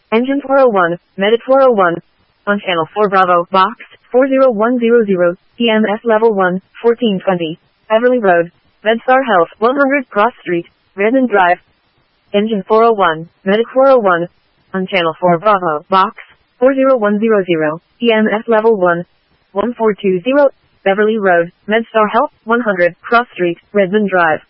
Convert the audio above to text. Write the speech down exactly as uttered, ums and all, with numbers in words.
Engine four oh one, Medit four oh one. On channel four Bravo, box, four oh one hundred, E M S level one, fourteen twenty. Everly Road, MedStar Health, one hundred Cross Street, Redmond Drive. Engine four oh one, Medit four oh one. On channel four Bravo, box, four oh one hundred, E M S level one, one four two zero. Beverly Road, MedStar Health, one hundred Cross Street, Redmond Drive.